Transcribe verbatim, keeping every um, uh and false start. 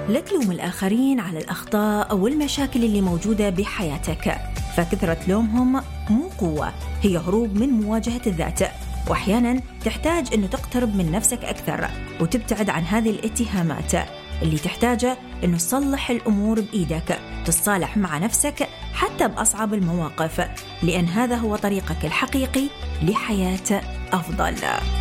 لا تلوم الآخرين على الأخطاء أو المشاكل اللي موجودة بحياتك، فكثرة لومهم مو قوة، هي هروب من مواجهة الذات. وأحياناً تحتاج أنه تقترب من نفسك أكثر وتبتعد عن هذه الاتهامات اللي تحتاجه أنه تصلح الأمور بإيدك، تصالح مع نفسك حتى بأصعب المواقف، لأن هذا هو طريقك الحقيقي لحياة أفضل.